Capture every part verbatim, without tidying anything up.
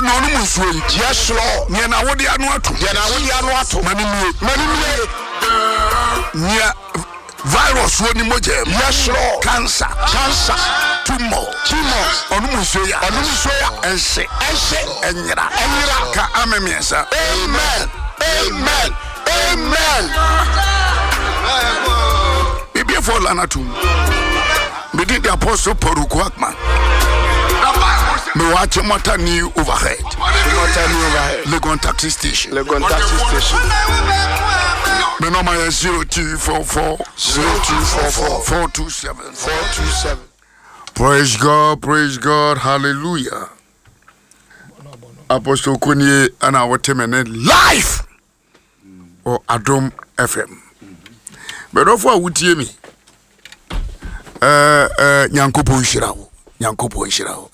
no no musuo yi yes Lord nya na wodi anu ato ye na wodi anu ato manimie manimie nya virus woni mojem yes Lord cancer cancer tumor tumor onu musuo ya onu musuo ya ense ense enyira enyira ka amemiesa amen amen amen bibia for lanatum me did the apostle Paul Kwakman me watch Mota new overhead Mota new overhead Legon taxi station Legon taxi station me no my zero two four four zero two four four four two seven four two seven. Praise God, praise God, hallelujah. Apostle Kunye ana wotemene live or Adom F M. But of what would you me? Uh, uh, Nyankopo Shirao, Nyankopo Shirao.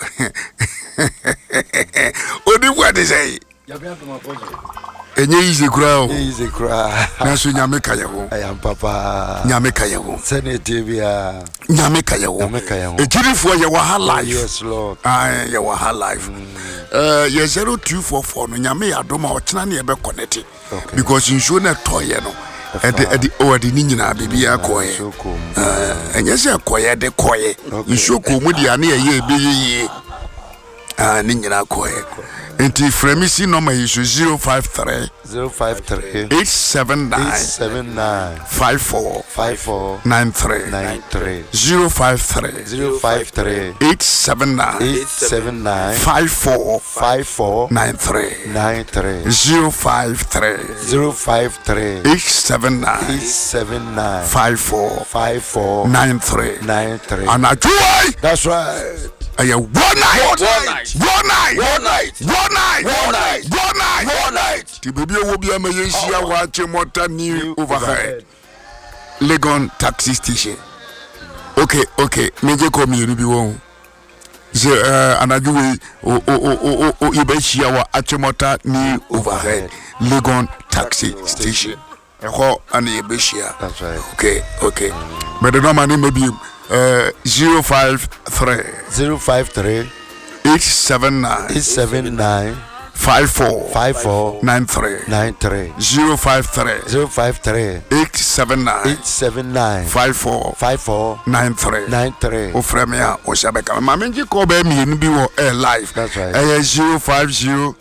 What do you say? Enye easy crowd. Easy crowd. Nasu nyameka yawo. I am Papa. Nyameka yawo. Senator Bia. Nyameka yawo. Nyameka yawo. Ejirifo ya wa life. Yes Lord. Ah, ya wa life. Uh, yeah, zero two four four no nyame ya doma ochina na ebe connect because insho na toye no ede ede o ede ni nyina bibia koye uh enye se koye de koye insho ko mu dia na ye ebe ye ah ni nyina koye enti fremisi number is zero five three zero five three eight seven nine eight seven nine five four five four nine three nine three zero five three zero five three eight seven nine eight seven nine five four five four nine three nine three zero five three zero five three eight seven nine eight seven nine five four five four nine three nine three. and I do That's right. I one night, one night, one night, one night, one night, one night, one night, one night. The baby will be a Malaysia watching Mota new overhead. Legon taxi station. Okay, okay. Major community won. The uh, another way. Oh, oh, oh, oh, oh. Ibeshia wa Achimota new overhead. Legon taxi station. Ho and Ibeshia. That's right. Okay, okay. But the number maybe. Uh, zero five three zero five three eight seven nine eight seven nine five four five four nine three nine three zero five three zero five three eight seven nine eight seven nine five four five four nine three nine three. O fremia o shabeka ma menji ko be mi ni bi wo air live. That's right. Eh zero five zero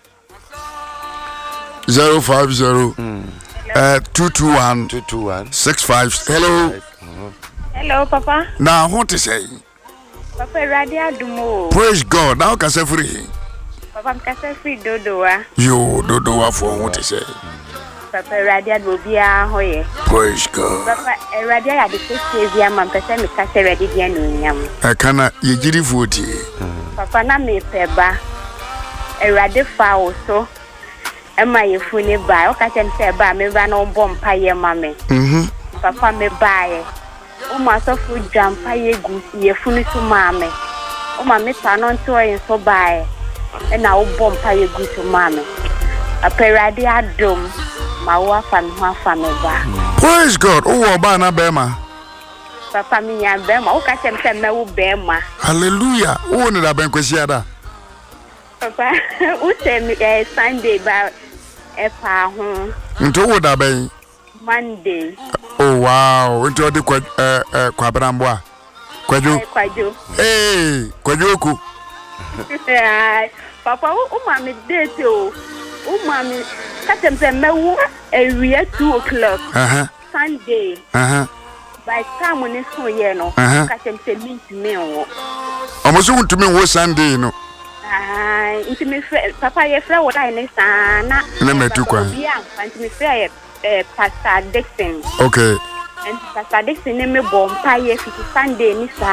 zero five zero uh two two one two two one six five. Hello. Hello, Papa. Now what to say? Papa, Radia Dumo. Praise God. Now can say free. Papa, I'm kasa free dodoa. You dodoa for what to say? Papa, Radia will be a hoye. Praise God. Papa, Radia had the first year, man, kasa me kasa ready again in yam. I cannot ye giri forty. Papa, na me peba. A radi foul so. Emma, you funny buy. O kasa me peba, me run on bomb pie, mammy. Mhm. Papa, me buy. O ma so fu jampa ye gu ye funu su mame o ma me ta no nto yin so bae e na wo bom pa ye gu su mame aperade adom ma wo afa me ho afa me ba. Praise God. Oh, oba na bema. Papa mi ya bema o ka sem sem na wo bema. Hallelujah. Oh, ni da ben kwesi ada. Papa o sem eh Sunday ba e pa ho Nto wo da ben. Monday. Oh wow. Nto de kwa eh eh kwa bramboa. Kwaju. Kwaju. Eh, kwaju oku. Papa o ma me date o. O ma me ka sem sem me wo ewia two o'clock. Uh-huh. Sunday. Uh-huh. By time when it's so yeah no. Uh-huh. Ka sem sem meet me o. Omoso ntumi wo Sunday no. Ah, intimi papa ye fra wo dai ne sana. Na metu kwa. Yeah, intimi fra eh Pastor Dixon. Okay. And Pastor Dixon ne me bom pa ye fiti Sunday ni sa.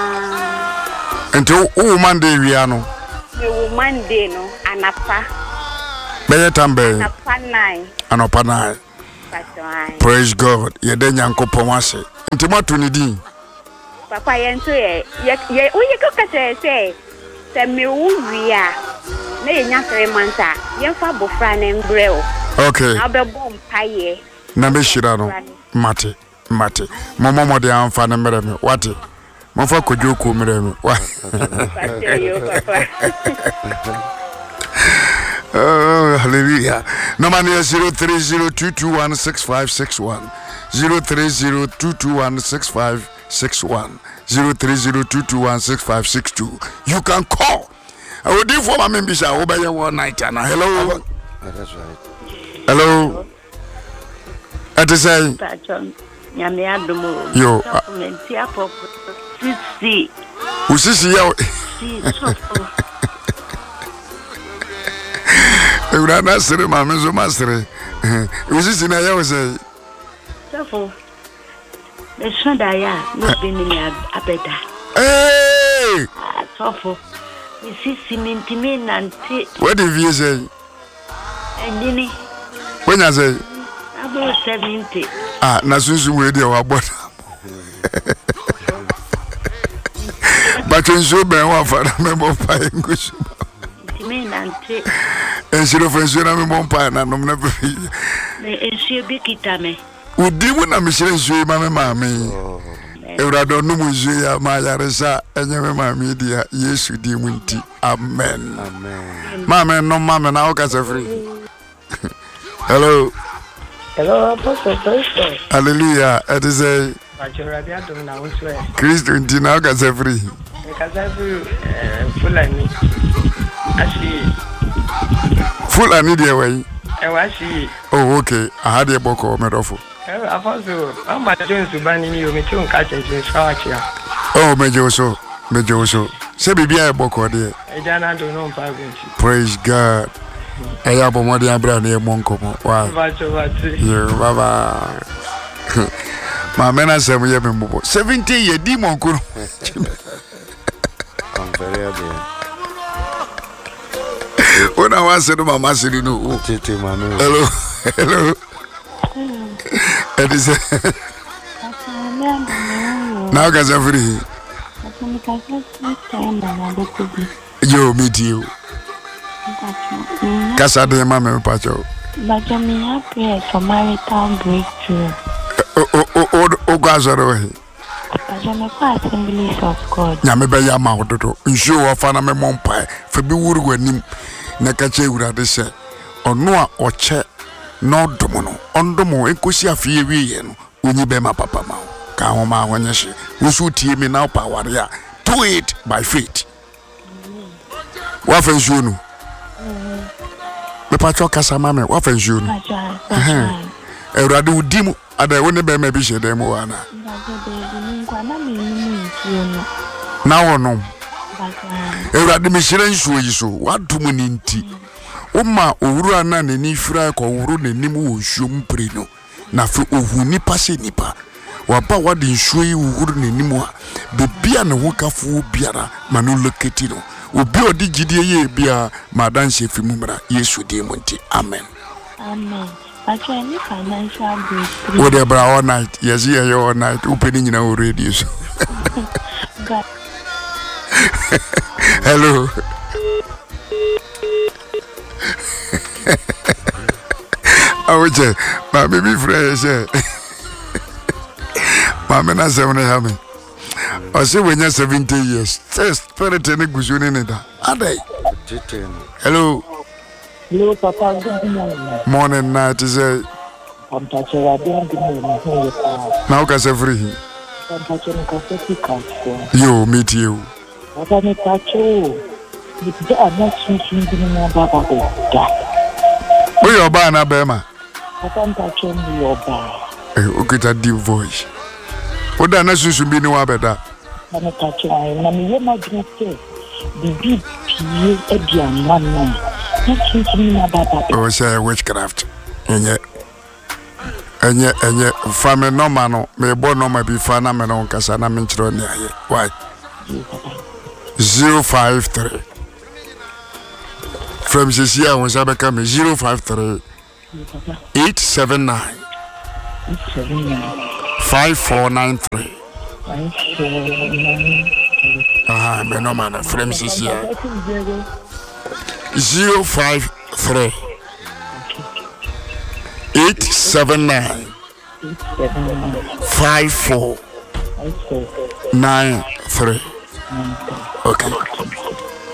Nto wo Monday wia no. Me wo Monday no anapa. Beye tambe. Anapa nine. Anopa nine. Pastor. Praise God. Ye de Nyankopon ase. Ntimo to ni din. Papa ye nto ye ye wo ye ko ka se se se me wo wia. Na ye nya three months a ye fa bofra na mbrɛ o. Okay. Na be bom pa ye. Na be shira no. Mate. Mate. Momo mo de amfa na mere me. Wate. Mo fa kojo ko mere me. Wa. Oh, hallelujah. Number is zero three zero two two one six five six one. zero three zero two two one six five six one. zero three zero two two one six five six two. You can call. I will do for my members. I will buy you one night. And hello. That's right. Hello. At the same. Yo. Sisi. Usisi yo. Ewura na sere ma me zo masere. Usisi na yo say. Sofo. Me shonda ya no be ni abeda. Hey! Sofo. Me sisi mintimi nanti. What did you say? Endini. When you say About seventy. ah na sunsu we dey wa boda. But you should be one for the member of English. And she offers you a member na no never. Me she be kitame. Udi mu na me shire nsu ma me ma me. Ewrado no mu nsu ya ma yaresa enye me ma me dia Yesu di mu nti. Amen. Amen. Mama no mama na o ka se free. Hello. Hello, Apostle Pastor. Hallelujah. It is a Bachoradi adom na woswe. Christ nti na o ka se free. Because every Fulani actually Full ani dia way. I was she. Oh okay. I had a boko medofo. Apostle, I'm about to subani you me tun catch in Swachia. Oh mejo so. Mejo so. Se bibia e boko de. I don't know five. Praise God. Eya bo modi abra na e monkomo. Wow. Bachoradi. Yeah, baba. Ma mena sem ye me mbo. seventy ye di monko. I'm very happy. Ona wa se no mama se ni no. Tete mami. Hello. Hello. It is now guys are free. Yo meet you. Kasa de mama pacho. But me happy for marital breakthrough. O o o o gazaro he. But I'm a Assemblies of God. Nyame be ya ma ododo. Nsu wo fa na me mompai. Fa bi wuru gwanim. Na ka che urade se. Ono a oche no domo no. Ondomo enkosi afie wiye no. Onyi be ma papa ma. Ka ho ma wonye hye. Wusu tie me na pa ware a. Do it by faith. Wa fa nsu no. Me pacho kasa mame. Wa fa nsu no. Eurade udimu. Ada woni be ma bi hye dem wa na. Na wono. Eurade me hire nsuo yi so. Wadum ni nti. Oma owuru ana na ni fira ko owuru na nim wo nsuo mpre no. Na fe ohu nipa se nipa. Waba wade nsuo yi owuru na nim a bebia ne ho kafo biara ma no loketi no. Obi odi gidie ye bia madan shefi mumra Yesu di mu nti. Amen. Amen. But you any financial breakthrough. What about all night? Yes, yeah, you all night. Opening in our radio. God. Hello. I would say, my baby friend say, Mamma, na seventy having. I say when you're seventy years, test spirit and a good in it. Are they? Hello. Hello, Papa. Good morning. Morning, night is a. I'm touching a damn good morning. Now, because every. I'm touching a coffee. You meet you. What am I touching? It's a not switching to me about that. Oh, you're buying a bema. I'm touching your bar. Okay, that deep voice. What the next should be no better. I'm touching. I'm not going to say. The big P A Edian one man. Not switching about that. Oh, say witchcraft. And yet. And yet, and yet, family no man, may born no may be fan, I'm an uncle, and I'm in Tronia. Why? Zero five three. From this year, was I become zero five three eight seven nine five four nine three. Ah, me no man, from this year. Zero five three. Eight seven nine five four nine three. Okay.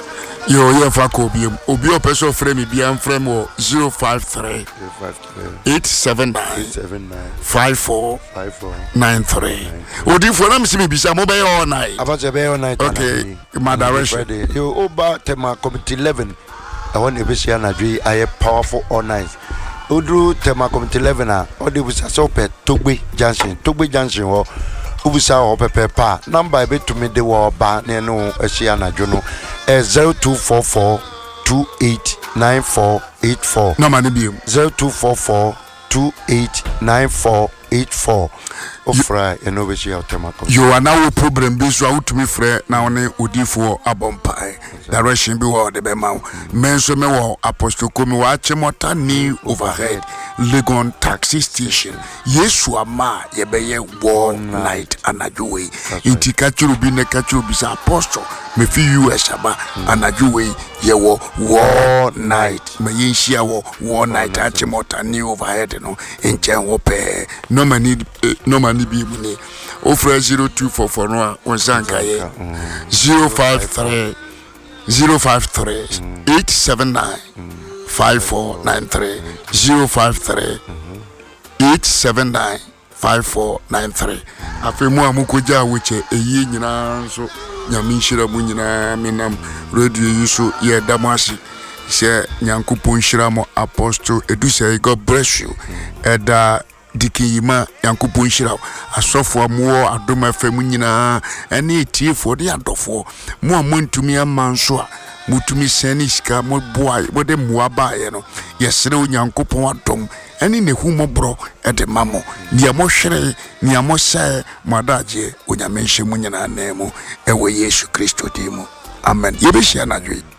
Yo, yeah, for Kobium. Obio Peso Frame, be am frame or zero five three eight seven nine five four nine three. What if one am see me be some mobile all night? About the bay all night. Okay, my direction. You over Tema Committee eleven. I want to be sure I am powerful all night. Udru Tema Committee eleven, or there was a soap at Tugby Junction, Tugby Junction, or Ubusa or Pepe. Number a bit to me, the war bar, Nano, a Shiana Juno, as zero two four four two eight nine four eight four. No money be zero two four four two eight nine four eight four. Ofra and over here, Tema. You are now a problem, be so out to me, Fred, now ne Udifo Abompai. Direction be war the Bemau. Menso me war Apostle Komi Wachemota ni overhead. Legon taxi station. Yesu ama yebeye one night anajuwe. Inti kachurubi ne kachurubi apostle. Me fi U S aba anajuwe yewo one night. Me yinshia wo one night achemota ni overhead no. Inche wope. No mani no mani bi muni. Ofra zero two four four no wanzanka ye. zero five three zero five three eight seven nine five four nine three zero five three eight seven nine five four nine three. Afi mu amukoja wuche eyi nyina nso nyamishira mu nyina minam radio yuso ye damasi se nyankopon shira mo apostle Edusei. God bless you. Eda dikiyima yankopon shira asofo amuo adoma fam nyina ene tiefo de adofo mu amontumi amanso a mutumi sani sika mo boy wo de muaba ye no yesere onyankopon adom ene ne humobro e de mamo nia mo hwere nia mo sɛ madaje onyamenhye mu nyina na mu ewe Yesu Kristo di mu amen. Yebehia na dwe